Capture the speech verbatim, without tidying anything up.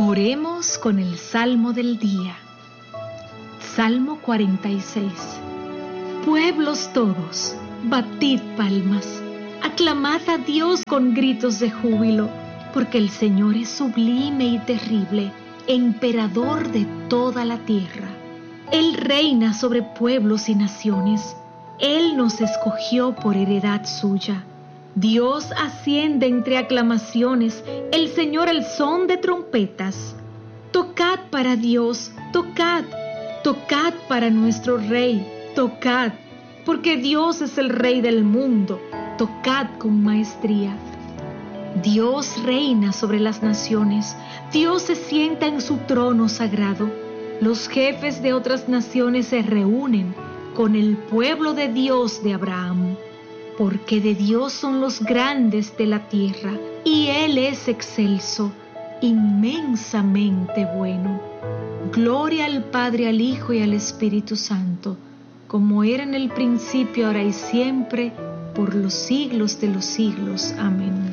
Oremos con el Salmo del día. Salmo cuarenta y seis. Pueblos todos, batid palmas, aclamad a Dios con gritos de júbilo, porque el Señor es sublime y terrible, emperador de toda la tierra. Él reina sobre pueblos y naciones. Él nos escogió por heredad suya. Dios asciende entre aclamaciones, el Señor al son de trompetas. Tocad para Dios, tocad, tocad para nuestro Rey, tocad, porque Dios es el Rey del mundo, tocad con maestría. Dios reina sobre las naciones, Dios se sienta en su trono sagrado. Los jefes de otras naciones se reúnen con el pueblo de Dios de Abraham. Porque de Dios son los grandes de la tierra, y Él es excelso, inmensamente bueno. Gloria al Padre, al Hijo y al Espíritu Santo, como era en el principio, ahora y siempre, por los siglos de los siglos. Amén.